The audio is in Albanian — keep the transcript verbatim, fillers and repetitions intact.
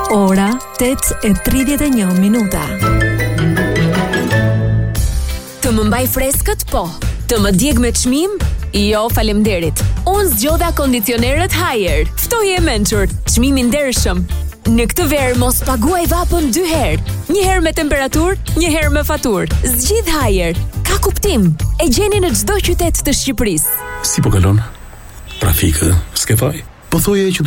Ora tetë e tridhjetë e një minuta. Të më mbaj freskët, po. Të më djeg me çmim? Jo, faleminderit. Unë zgjodha kondicionerët Haier. Ftoje e mençur, çmim i ndershëm. Në këtë verë mos paguaj vapën dy herë. Një herë me temperaturë, një herë me faturë. Zgjidh Haier. Ka kuptim. E gjeni në çdo qytet të Shqipërisë. Si po kalon? Trafikë, s'ke faj. Po thoje që